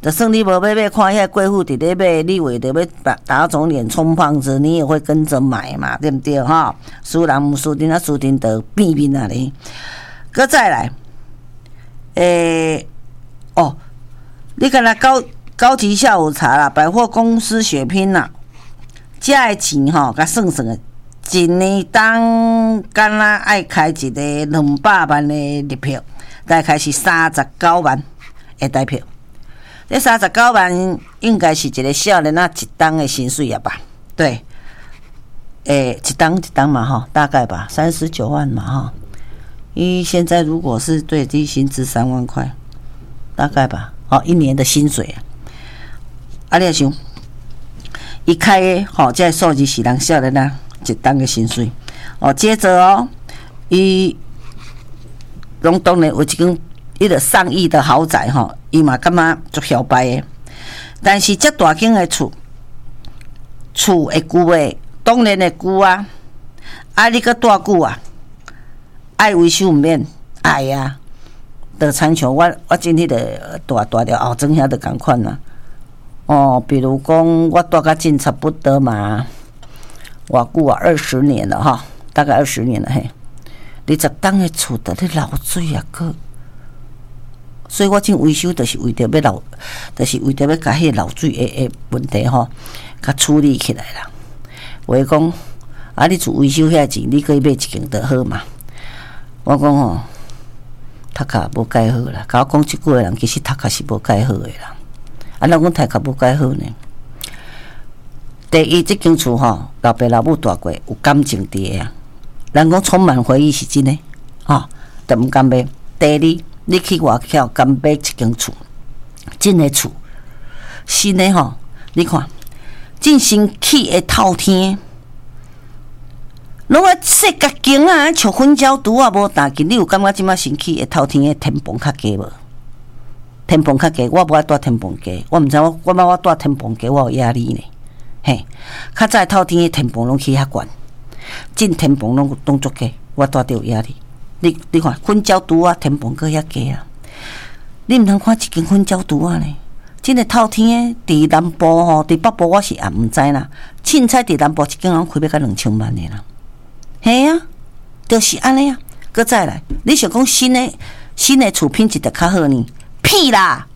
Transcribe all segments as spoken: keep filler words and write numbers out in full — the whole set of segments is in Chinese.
就算你无要买看遐贵妇伫咧买，你为着要打打肿脸充胖子，你也会跟着买嘛，对不对哈？输人毋输阵啊，输阵就变面啊咧。搁再来，诶、欸，哦，你敢若高高级下午茶啦，百货公司血拼啦，遮的钱吼，甲算算诶，一年当敢若爱开一个两百万的日票，大概是三十九万的台票。这三十九万应该是一个少年啊一当的薪水啊吧？对，诶、欸，一当一当嘛哈，大概吧，三十九万嘛哈。伊现在如果是最低薪资三万块，大概吧，哦，一年的薪水啊。啊，你想，伊开的吼，这数字是人少年啊一当的薪水哦。接着哦，伊拢当然有一间。伊个上亿的豪宅吼，伊嘛感觉足摇摆的。但是遮大间的厝，厝会久诶，当然会久啊。啊，你搁偌久啊？爱维修毋免，爱呀、啊。就亲像我我今迄个大大条后庄遐就共款啦。哦，比如讲我住甲近差不多嘛，偌久啊，二十年了哈，大概二十年了嘿。二十当的厝得咧漏水啊，个。所以我进维修，就是为着要漏，就是为着要甲迄漏水的的问题吼，甲处理起来啦。话讲，啊，你做维修遐钱，你可以买一间就好嘛。我讲吼，读壳无介好啦。甲我讲即句的人，其实读壳是无介好的啦。啊，人讲读壳无介好呢。第一，即间厝吼，老爸老母住过，有感情伫的啊。人讲充满回忆是真的，吼、哦，就毋敢买。第二。你去外口敢买一间厝，真诶厝，新诶吼，你看，真新起会透天，拢啊说甲间啊，像粉胶拄啊无打紧。你有感觉即马新起会透天诶天棚较低无？天棚较低，我无爱住天棚低，我毋知我我我我住天棚低，我有压力呢。嘿，较早透天诶天棚拢起较悬，真天棚拢拢足低，我住着有压力。你你看粉胶拄啊，天棚搁遐低啊！你毋通看一间粉胶拄啊呢？真诶透天诶，伫南部吼，伫北部我是也毋知啦。凊彩伫南部一间人开要到两千万诶啦。嘿啊，就是安尼啊。搁再来，你想讲新诶新诶厝品质着较好呢？屁啦！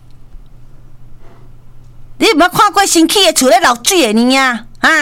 你毋捌看过新起诶厝咧漏水诶呢啊？啊！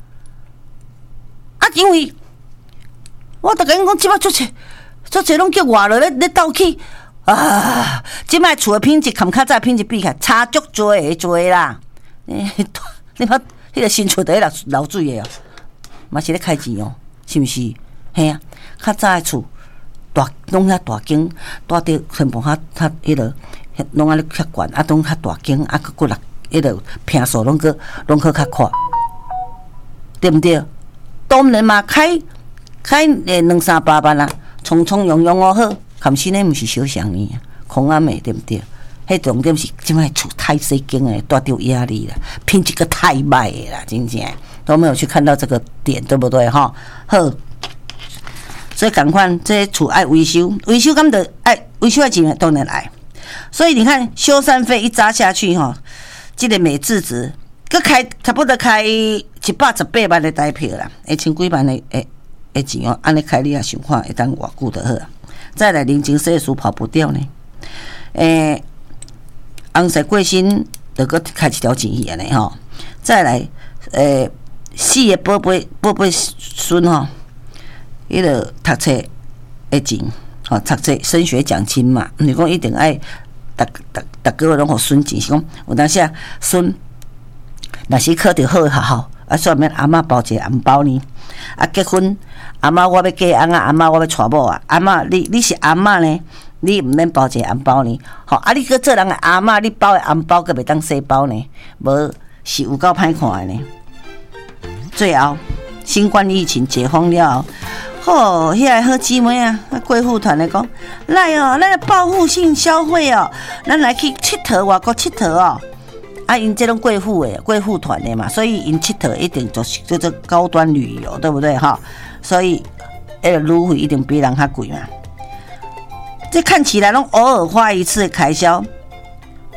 啊，因为我逐个人讲即摆出去。做侪拢叫外落咧咧斗起啊！即摆厝诶品质，含较早品质比起来差足多诶多啦。你你捌迄个新厝伫咧流流水诶哦，嘛是咧开钱哦，是毋是？嘿啊，较早诶厝大拢遐大间，住伫天棚较较迄落，拢安尼较悬，啊，拢较大间，啊，佮过来迄落坪数拢个拢个较宽，对毋对？当然嘛，开开诶两三百万啦。匆匆庸庸哦好，含心诶毋是小想呢，空啊妹对不对？迄重点是即摆厝太细间诶，带着压力啦，品质个太歹诶啦，真正都没有去看到这个点，对不对哈？好，所以赶快这些厝爱维修，维修咁的爱维修的钱当然爱，所以你看修缮费一扎下去哈，这个美智值，佮开差不多开一百十八万的台票啦，一千几万的诶。诶钱哦，安尼开你也想看会当偌久就好啊。再来人情世事跑不掉呢。诶，红色过身就搁开一条钱去安尼吼。再来，诶，四个宝贝宝贝孙吼，迄个读册诶钱，吼读册升学奖金嘛，毋是讲一定爱逐逐逐个月拢互孙钱，是讲有当时啊孙若是考着好诶学校，啊，煞免阿嬷包一个红包呢。啊，结婚，阿嬷我要嫁翁啊，阿嬷我要娶某啊，阿嬷你你是阿嬷呢，你毋免包一个红包呢，吼啊，你去做人诶阿嬷，你包诶红包阁袂当细包呢，无是有够歹看诶呢。最后，新冠疫情解封了后，吼，遐个好姊妹啊，贵妇团来讲，来哦，咱来报复性消费哦，咱来去佚佗外国佚佗哦。啊，因这种贵妇诶，贵妇团的嘛，所以因佚佗一定就是叫做高端旅游，对不对哈？所以那个旅费一定比人较贵嘛。这看起来拢偶尔花一次的开销，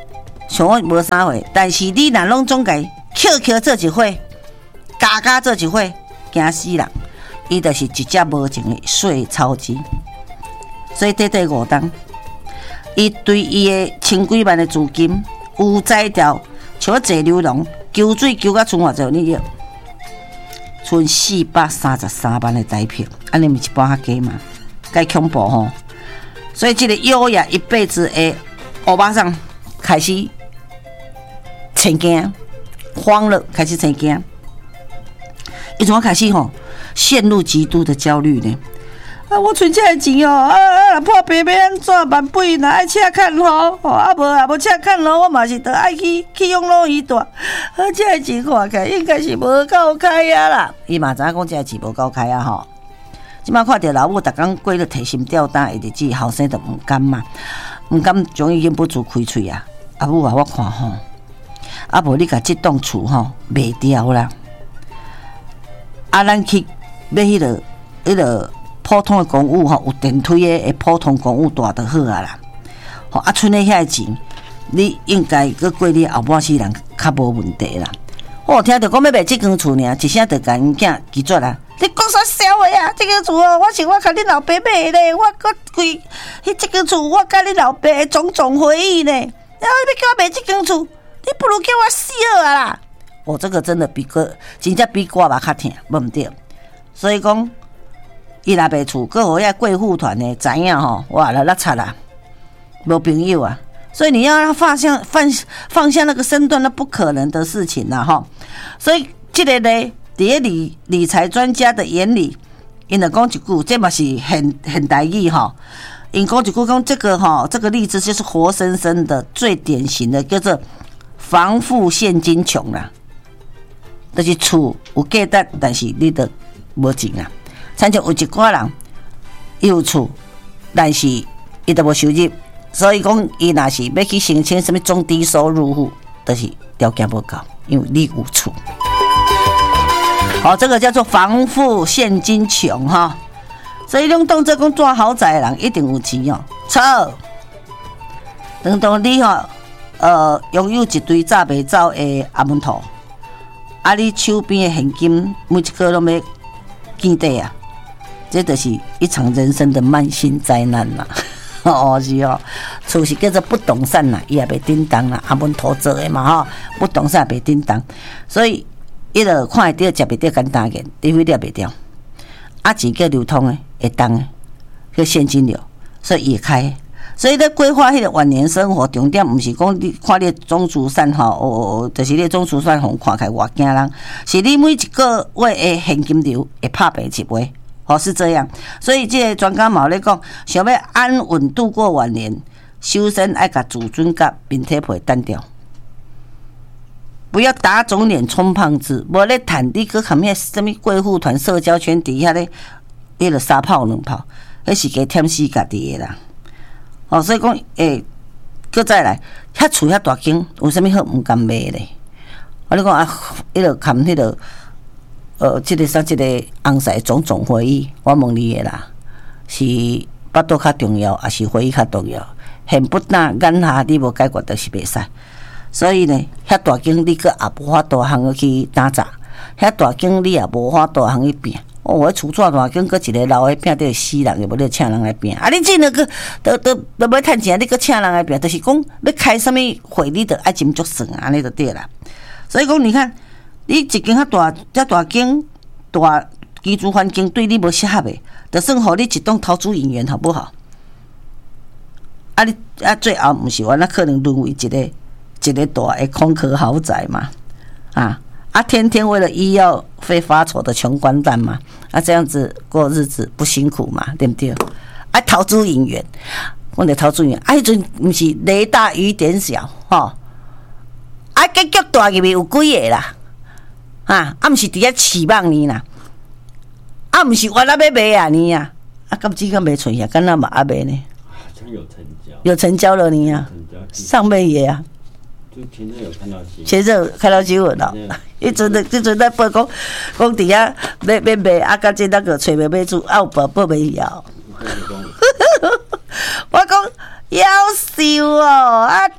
像我无啥货，但是你若拢总家捡捡做一伙，加加做一伙，惊死人！伊就是一只无情的碎草机。所以短短五档，伊对伊的千几万的资金有宰掉，像坐流浪，求水求到剩偌济，你要剩四百三十三万的台票，安尼毋是一般较低嘛？该恐怖吼！所以这个优雅一辈子的欧巴桑开始生惊，慌了，开始生惊。伊怎开始吼陷入极度的焦虑呢？啊，我存这个钱哦，啊啊，破病要安怎办？不然爱车看路，哦，啊无啊无车看路，我嘛是得爱去去养老院住。啊，这个钱看起来应该是无够开啊啦。伊嘛知影讲这个钱无够开啊吼。即摆看到老母逐工过咧提心吊胆的日子，后生都毋甘嘛，毋甘将伊忍不住开喙啊！阿母啊，我看吼，啊无你甲即栋厝吼卖掉啦，啊咱去买迄落迄落普通的公寓吼，有电梯的诶普通公寓大就好啊啦。吼啊，剩的遐钱，你应该佮过你后半世人较无问题啦。我听到讲要卖即间厝尔，一声就甲因囝拒绝啦。你讲啥笑话啊？这间厝哦，我想我甲你老爸买咧，我搁规迄这间厝，我甲你老爸的种种回忆呢。然后你要叫我卖这间厝，你不如叫我死啊啦！我、哦、这个真的比个真正比我嘛较疼，无毋对。所以讲，伊若卖厝，搁互遐贵妇团的知影吼，哇啦啦惨啦，无朋友啊。所以你要让放下放放下那个身段，那不可能的事情啦哈。所以这个呢，在理理财专家的眼里，因就讲一句，这嘛是很很台语哈。因讲一句讲这个哈，这个例子就是活生生的最典型的，叫做防富现金穷啦。就是厝有价值，但是你都无钱啦。亲像有一寡人伊有厝，但是伊都无收入。所以讲，伊若是要去申请什么中低收入户，就是条件不高，因为你有厝。好，这个叫做防富现金穷哈。所以拢当做讲住豪宅的人一定有钱哦，错。等到你吼，呃，拥有一堆早袂走的阿门头，啊，你手边的现金每一个拢要见底啊，这就是一场人生的慢性灾难啦。哦是哦，厝是叫做不动产啦，伊也袂叮当啦，阿门头做的嘛吼，不动产袂叮当，所以伊就看会到食袂到简单个，除非了袂掉，啊钱叫流通的，会动的，叫现金流，所以伊会开。所以咧规划迄个晚年生活，重点毋是讲你看你总资产吼，哦，就是你总资产互看起来偌惊人，是你每一个月的现金流会拍平一倍。哦，是这样，所以这个专家嘛咧讲，想要安稳度过晚年，修身爱甲自尊甲面体皮单调，不要打肿脸充胖子，无咧谈你搁含遐什么贵妇团社交圈底下咧，迄个三炮两炮，迄是加添死家己的啦。哦，所以讲，诶，搁再来，遐厝遐大间，有啥物好毋甘卖咧？我咧讲啊，迄个含迄个。呃，这个啥，这个红色种种回忆，我问你的啦，是巴肚较重要，还是回忆较重要？现不打眼下你无解决，就是袂使。所以呢，遐大间你搁也无法度通去打杂，遐大间你也无法度通去拼。哦，我厝住大间，搁一个老的拼得死人，又无你请人来拼。啊，你真个都都都要趁钱，你搁请人来拼，就是讲要开什么会，你得爱斟酌算，安尼就对啦。所以讲，你看。你一间较大、遮大间大居住环境对你无适合的，就算互你一栋投资银元，好不好？啊，你啊，最后毋是原来可能沦为一个一个大的空壳豪宅嘛？啊啊，天天为了医药费发愁的穷光蛋嘛？啊，这样子过日子不辛苦嘛？对不对？啊，投资银元，我哋投资银元，啊，迄阵毋是雷大雨点小吼？啊，结局大入面有几个啦？啊，啊，毋是伫遐期望你啦，啊，毋是原来要卖啊你啊，啊，到即个卖出去，敢若嘛还卖呢？ 有成交， 有成交了你啊，上辈也啊。 就前阵有看到新闻， 前阵有看到新闻咯，迄阵的，迄阵在报讲，讲伫遐要要卖，啊，甲即那个找卖买主，啊，有报报袂了。我讲夭寿哦，啊，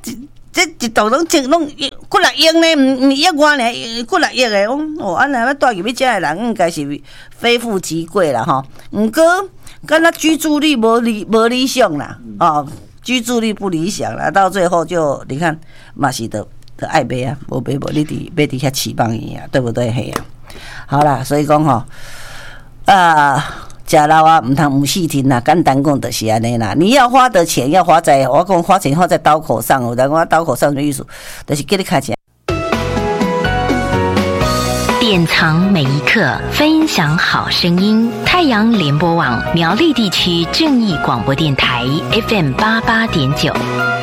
这一栋拢种拢几六亿呢，毋毋亿外呢，几六亿的。哦，安尼要住入去遮的人，应该是非富即贵啦吼。毋过，敢若居住率无理无理想啦，哦，居住率不理想啦，到最后就你看嘛是得得爱买啊，无买无你伫买伫遐翅膀伊啊，对不对？嘿啊，好啦，所以讲吼，啊。食老啊，唔通唔细听啦，简单讲就是安尼啦。你要花的钱要花在，我讲花钱花在刀口上，有人讲刀口上的意思，就是叫你开钱。 典藏每一刻，分享好声音。太阳联播网苗栗地区正义广播电台 F M 八八点九。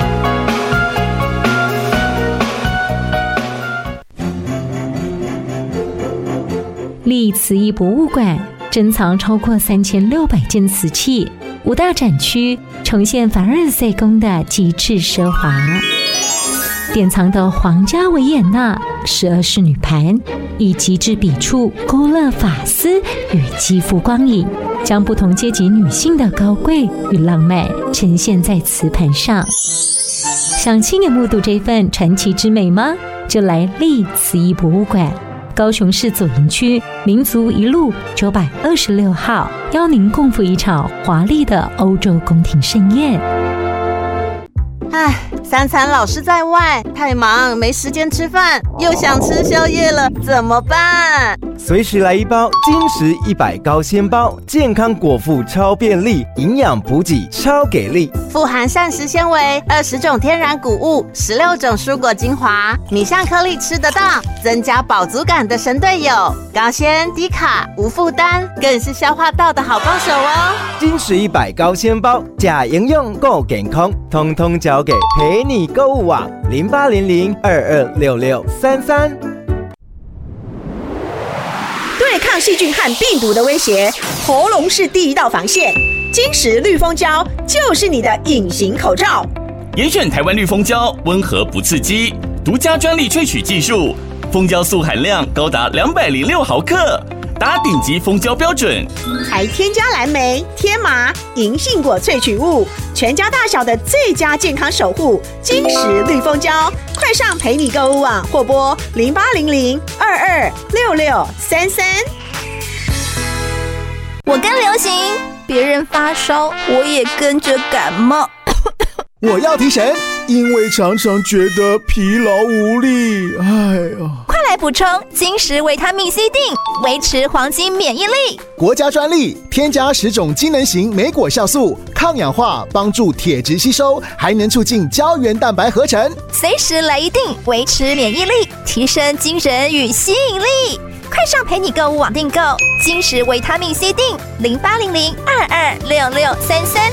立慈义博物馆珍藏超过三千六百件瓷器，五大展区呈现凡尔赛宫的极致奢华。典藏的皇家维也纳十二仕女盘，以极致笔触勾勒发丝与肌肤光影，将不同阶级女性的高贵与浪漫呈现在瓷盘上。想亲眼目睹这份传奇之美吗？就来立慈义博物馆。高雄市左营区民族一路九百二十六号，邀您共赴一场华丽的欧洲宫廷盛宴。 唉，三餐老是在外，太忙没时间吃饭，又想吃宵夜了，怎么办？ 随时来一包金石一百高纤包，健康果腹超便利，营养补给超给力， 富含膳食纤维、二十种天然谷物、十六种蔬果精华，米香颗粒吃得到，增加饱足感的神队友，高纤低卡无负担，更是消化道的好帮手哦。 金石一百高纤包，假营养够健康，通通交给陪你购物网零八零零二二六六三三。 对抗细菌和病毒的威胁，喉咙是第一道防线。金石绿蜂胶就是你的隐形口罩。 严选台湾绿蜂胶，温和不刺激，独家专利萃取技术，蜂胶素含量高达两百零六毫克，达顶级蜂胶标准。 还添加蓝莓、天麻、银杏果萃取物，全家大小的最佳健康守护。金石绿蜂胶，快上陪你购物网或拨零八零零二二六六三三。 我跟流行，别人发烧，我也跟着感冒。 我要提神，因为常常觉得疲劳无力。哎呀， 快来补充金石维他命 C 锭，维持黄金免疫力。 国家专利，添加十种机能型莓果酵素，抗氧化，帮助铁质吸收，还能促进胶原蛋白合成。 随时来一锭，维持免疫力，提升精神与吸引力。快上陪你购物网订购金石维他命 C 锭，零八零零二二六六三三。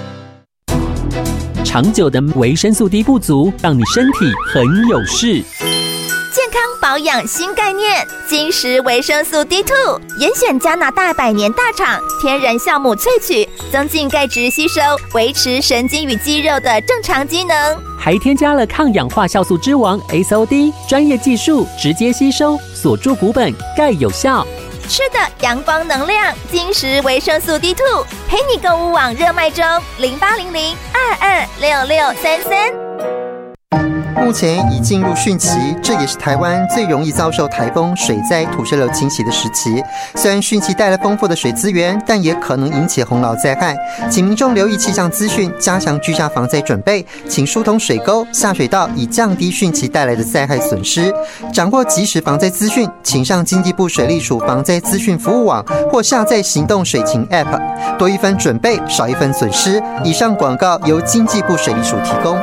长久的维生素 D 不足，让你身体很有事。 健康保养新概念，金石维生素 D 二， 严选加拿大百年大厂天然酵母萃取，增进钙质吸收，维持神经与肌肉的正常机能。 还添加了抗氧化酵素之王 S O D， 专业技术直接吸收，锁住骨本，钙有效。 吃的阳光能量，金石维生素 D 二， 陪你购物网热卖中，零八零零二二六六三三。 目前已进入汛期，这也是台湾最容易遭受台风、水灾、土石流侵袭的时期。虽然汛期带来丰富的水资源，但也可能引起洪涝灾害，请民众留意气象资讯，加强居家防灾准备，请疏通水沟、下水道，以降低汛期带来的灾害损失。掌握即时防灾资讯，请上经济部水利署防灾资讯服务网或下载行动水情 App， 多一分准备，少一分损失。以上广告由经济部水利署提供。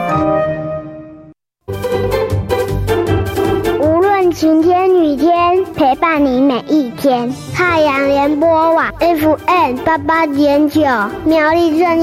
晴天雨天，陪伴你每一天。太阳联播网 F M 八八点九，苗栗正义